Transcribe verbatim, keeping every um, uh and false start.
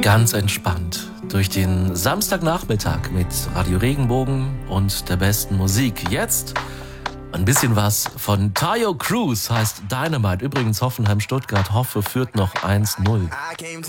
Ganz entspannt durch den Samstagnachmittag mit Radio Regenbogen und der besten Musik. Jetzt ein bisschen was von Taio Cruz, heißt Dynamite. Übrigens Hoffenheim-Stuttgart, Hoffe führt noch eins null.